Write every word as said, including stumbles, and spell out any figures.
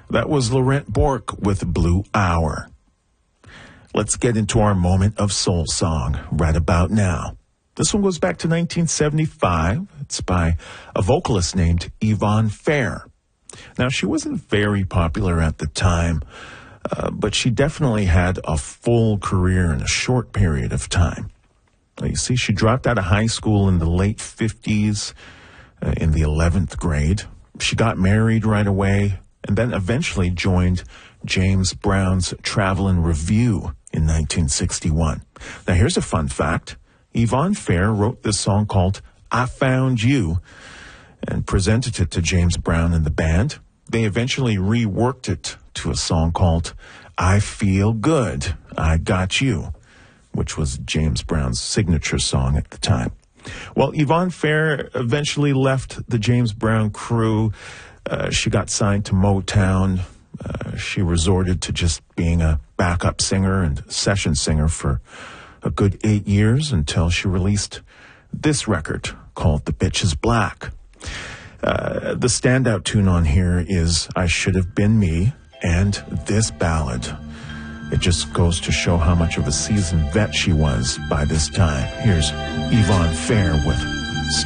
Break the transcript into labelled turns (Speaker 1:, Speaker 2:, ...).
Speaker 1: That was Laurent Bourque with Blue Hour. Let's get into our moment of soul song right about now. This one goes back to nineteen seventy-five. It's by a vocalist named Yvonne Fair. Now, she wasn't very popular at the time, uh, but she definitely had a full career in a short period of time. Now, you see, she dropped out of high school in the late fifties, uh, in the eleventh grade. She got married right away, and then eventually joined James Brown's Travel and Review in nineteen sixty-one. Now, here's a fun fact. Yvonne Fair wrote this song called I Found You and presented it to James Brown and the band. They eventually reworked it to a song called I Feel Good, I Got You, which was James Brown's signature song at the time. Well, Yvonne Fair eventually left the James Brown crew. Uh, she got signed to Motown. Uh, she resorted to just being a backup singer and session singer for a good eight years until she released this record called The Bitch Is Black. Uh, the standout tune on here is I Should Have Been Me, and this ballad. It just goes to show how much of a seasoned vet she was by this time. Here's Yvonne Fair with